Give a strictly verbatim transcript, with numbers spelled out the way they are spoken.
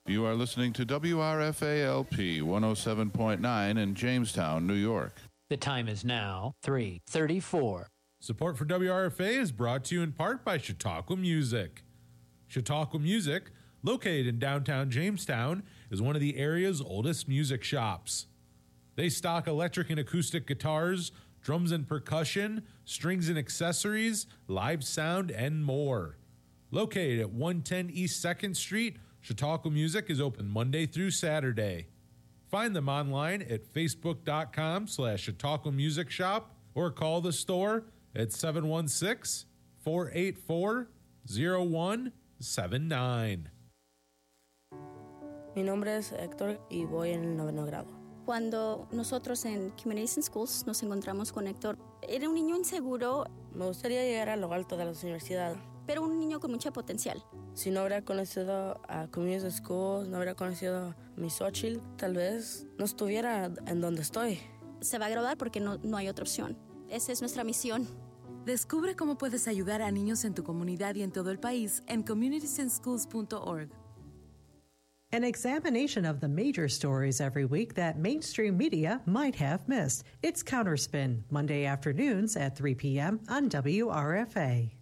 You are listening to W R F A L P one oh seven point nine in Jamestown, New York. The time is now three thirty-four. Support for W R F A is brought to you in part by Chautauqua Music. Chautauqua Music, located in downtown Jamestown, is one of the area's oldest music shops. They stock electric and acoustic guitars, drums and percussion, strings and accessories, live sound, and more. Located at one ten East second Street, Chautauqua Music is open Monday through Saturday. Find them online at facebook.com slash Chautauqua Music Shop or call the store at seven one six, four eight four, zero one seven nine. Mi nombre es Héctor y voy en el noveno grado. Cuando nosotros en Community Schools nos encontramos con Héctor, era un niño inseguro. Me gustaría llegar a lo alto de la universidad. Pero un niño con mucho potencial. Si no hubiera conocido a Community Schools, no hubiera conocido a mi Xochitl, tal vez no estuviera en donde estoy. Se va a graduar porque no, no hay otra opción. Esa es nuestra misión. Descubre cómo puedes ayudar a niños en tu comunidad y en todo el país en communities in schools dot org. An examination of the major stories every week that mainstream media might have missed. It's Counterspin, Monday afternoons at three p.m. on W R F A.